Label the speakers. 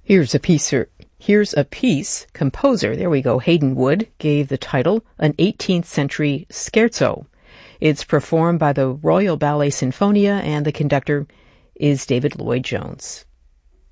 Speaker 1: Here's a piece. Composer, there we go, Hayden Wood, gave the title an 18th century scherzo. It's performed by the Royal Ballet Sinfonia, and the conductor is David Lloyd Jones.